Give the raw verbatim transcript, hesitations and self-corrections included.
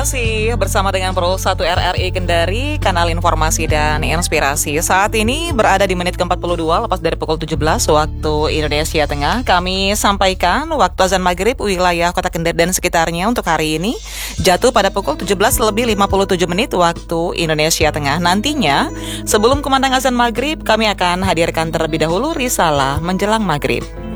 masih bersama dengan Pro satu R R I Kendari, kanal informasi dan inspirasi. Saat ini berada di menit ke empat puluh dua, lepas dari pukul tujuh belas waktu Indonesia Tengah. Kami sampaikan waktu azan maghrib wilayah kota Kendari dan sekitarnya untuk hari ini jatuh pada pukul tujuh belas lebih lima puluh tujuh menit waktu Indonesia Tengah. Nantinya, sebelum kumandang azan maghrib, kami akan hadirkan terlebih dahulu risalah menjelang maghrib.